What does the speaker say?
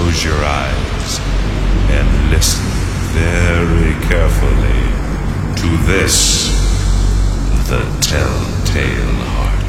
Close your eyes and listen very carefully to this, the Telltale Heart.